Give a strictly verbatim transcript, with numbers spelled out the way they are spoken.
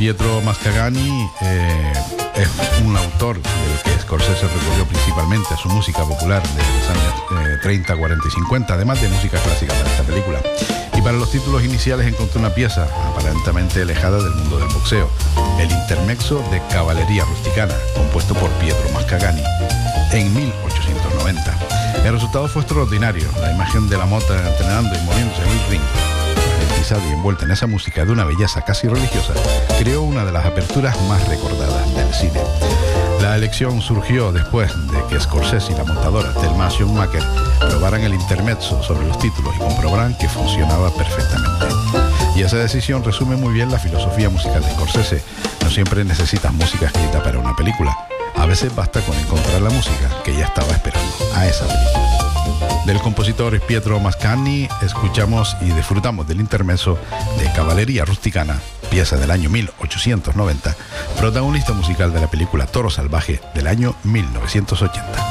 Pietro Mascagni eh, es un autor del que Scorsese recurrió principalmente a su música popular de los años eh, treinta, cuarenta y cincuenta, además de música clásica para esta película. Y para los títulos iniciales encontró una pieza aparentemente alejada del mundo del boxeo, el intermezzo de Cavalleria Rusticana, compuesto por Pietro Mascagni en mil ochocientos noventa. El resultado fue extraordinario, la imagen de la mota entrenando y moviéndose en el ring, y envuelta en esa música de una belleza casi religiosa, creó una de las aperturas más recordadas del cine. La elección surgió después de que Scorsese y la montadora Thelma Schoonmaker probaran el intermezzo sobre los títulos y comprobaran que funcionaba perfectamente. Y esa decisión resume muy bien la filosofía musical de Scorsese. No siempre necesitas música escrita para una película. A veces basta con encontrar la música que ya estaba esperando a esa película. Del compositor Pietro Mascagni escuchamos y disfrutamos del intermezzo de Cavalleria Rusticana, pieza del año mil ochocientos noventa, protagonista musical de la película Toro Salvaje del año mil novecientos ochenta.